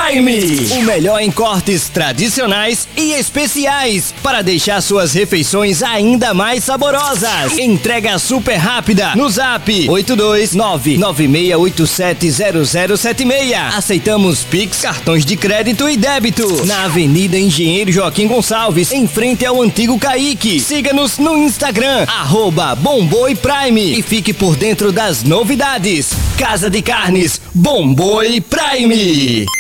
Prime, o melhor em cortes tradicionais e especiais para deixar suas refeições ainda mais saborosas. Entrega super rápida no Zap 82996870076. Aceitamos Pix, cartões de crédito e débito. Na Avenida Engenheiro Joaquim Gonçalves, em frente ao antigo Caique. Siga-nos no Instagram @Bomboi Prime e fique por dentro das novidades. Casa de Carnes Bomboi Prime.